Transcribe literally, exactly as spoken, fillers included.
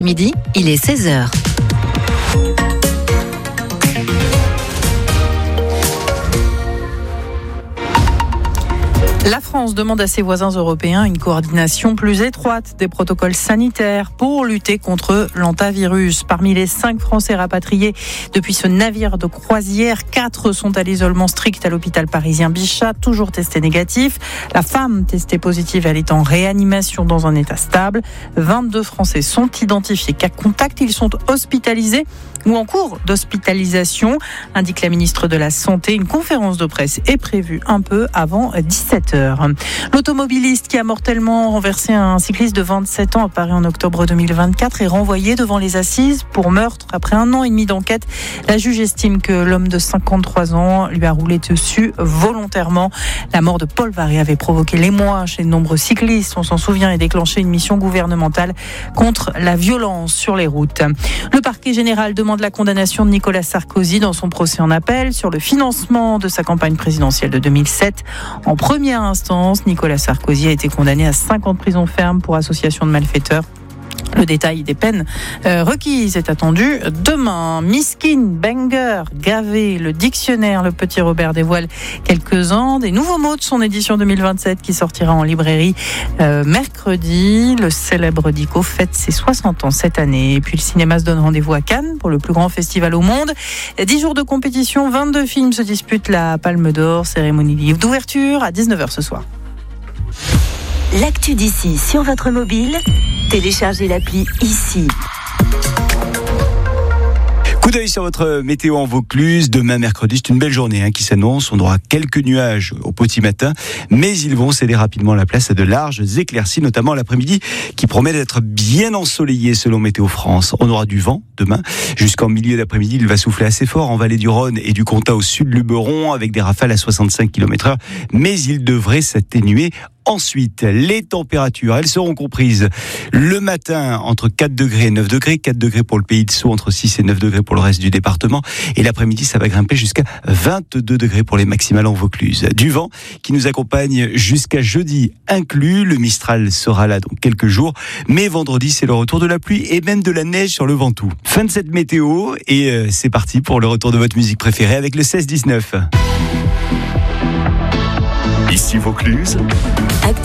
Midi, il est seize heures. La France demande à ses voisins européens une coordination plus étroite des protocoles sanitaires pour lutter contre l'hantavirus. Parmi les cinq Français rapatriés depuis ce navire de croisière, quatre sont à l'isolement strict à l'hôpital parisien Bichat, toujours testés négatifs. La femme testée positive, elle est en réanimation dans un état stable. vingt-deux Français sont identifiés cas contact. Ils sont hospitalisés ou en cours d'hospitalisation, indique la ministre de la Santé. Une conférence de presse est prévue un peu avant dix-sept heures. L'automobiliste qui a mortellement renversé un cycliste de vingt-sept ans à Paris en octobre deux mille vingt-quatre est renvoyé devant les assises pour meurtre. Après un an et demi d'enquête, la juge estime que l'homme de cinquante-trois ans lui a roulé dessus volontairement. La mort de Paul Varé avait provoqué l'émoi chez de nombreux cyclistes, on s'en souvient, et déclenché une mission gouvernementale contre la violence sur les routes. Le parquet général demande la condamnation de Nicolas Sarkozy dans son procès en appel sur le financement de sa campagne présidentielle de deux mille sept. En première instance, Nicolas Sarkozy a été condamné à cinq ans de prison ferme pour association de malfaiteurs. Le détail des peines euh, requises est attendu demain. Miskin, banger, gavé, le dictionnaire, le petit Robert dévoile quelques-uns des nouveaux mots de son édition deux mille vingt-sept qui sortira en librairie euh, mercredi. Le célèbre Dico fête ses soixante ans cette année. Et puis le cinéma se donne rendez-vous à Cannes pour le plus grand festival au monde. dix jours de compétition, vingt-deux films se disputent la Palme d'Or, cérémonie livre d'ouverture à dix-neuf heures ce soir. L'actu d'ici sur votre mobile, téléchargez l'appli ici. Coup d'œil sur votre météo en Vaucluse. Demain mercredi, c'est une belle journée hein, qui s'annonce. On aura quelques nuages au petit matin, mais ils vont céder rapidement la place à de larges éclaircies, notamment l'après-midi, qui promet d'être bien ensoleillé selon Météo France. On aura du vent demain. Jusqu'en milieu d'après-midi, il va souffler assez fort en vallée du Rhône et du Comtat au sud de Luberon, avec des rafales à soixante-cinq kilomètres heure, mais il devrait s'atténuer. Ensuite, les températures, elles seront comprises le matin entre quatre degrés et neuf degrés, quatre degrés pour le Pays de Sceaux, entre six et neuf degrés pour le reste du département. Et l'après-midi, ça va grimper jusqu'à vingt-deux degrés pour les maximales en Vaucluse. Du vent qui nous accompagne jusqu'à jeudi inclus. Le Mistral sera là dans quelques jours. Mais vendredi, c'est le retour de la pluie et même de la neige sur le Ventoux. Fin de cette météo et euh, c'est parti pour le retour de votre musique préférée avec le seize dix-neuf. Ici Vaucluse.